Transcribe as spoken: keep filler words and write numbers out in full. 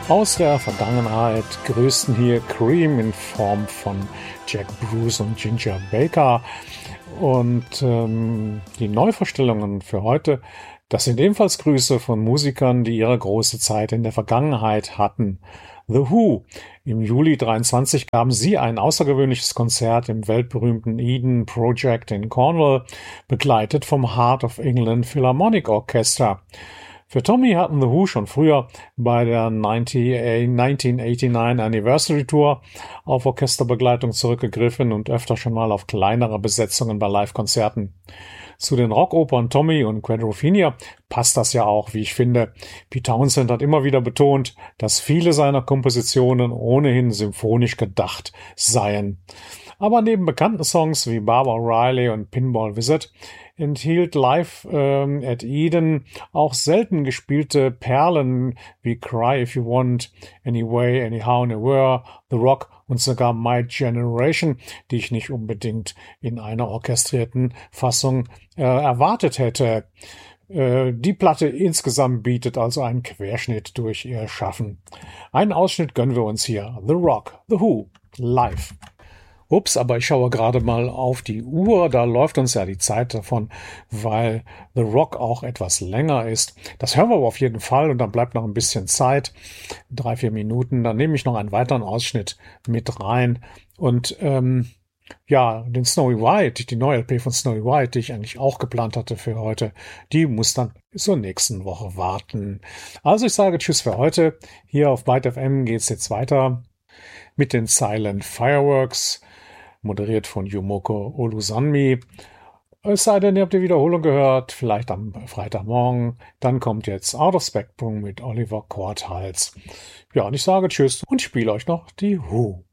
Aus der Vergangenheit grüßten hier Cream in Form von Jack Bruce und Ginger Baker. Und ähm, die Neuvorstellungen für heute, das sind ebenfalls Grüße von Musikern, die ihre große Zeit in der Vergangenheit hatten. The Who. Im Juli dreiundzwanzig gaben sie ein außergewöhnliches Konzert im weltberühmten Eden Project in Cornwall, begleitet vom Heart of England Philharmonic Orchestra. Für Tommy hatten The Who schon früher bei der neunzehnhundertneunundachtzig Anniversary Tour auf Orchesterbegleitung zurückgegriffen und öfter schon mal auf kleinere Besetzungen bei Live-Konzerten. Zu den Rockopern Tommy und Quadrophenia passt das ja auch, wie ich finde. Pete Townshend hat immer wieder betont, dass viele seiner Kompositionen ohnehin symphonisch gedacht seien. Aber neben bekannten Songs wie Barbara O'Reilly und Pinball Wizard enthielt Live ähm, at Eden auch selten gespielte Perlen wie Cry If You Want, Anyway, Anyhow, Anywhere, The Rock und sogar My Generation, die ich nicht unbedingt in einer orchestrierten Fassung äh, erwartet hätte. Äh, die Platte insgesamt bietet also einen Querschnitt durch ihr Schaffen. Einen Ausschnitt gönnen wir uns hier. The Rock, The Who, live. Ups, aber ich schaue gerade mal auf die Uhr, da läuft uns ja die Zeit davon, weil The Rock auch etwas länger ist. Das hören wir aber auf jeden Fall und dann bleibt noch ein bisschen Zeit, drei, vier Minuten. Dann nehme ich noch einen weiteren Ausschnitt mit rein und ähm, ja, den Snowy White, die neue L P von Snowy White, die ich eigentlich auch geplant hatte für heute, die muss dann bis zur nächsten Woche warten. Also ich sage Tschüss für heute. Hier auf Byte F M geht's jetzt weiter mit den Silent Fireworks, moderiert von Yumoko Olusanmi. Es sei denn, ihr habt die Wiederholung gehört, vielleicht am Freitagmorgen. Dann kommt jetzt Out of Spectrum mit Oliver Korthals. Ja, und ich sage Tschüss und spiele euch noch die Who.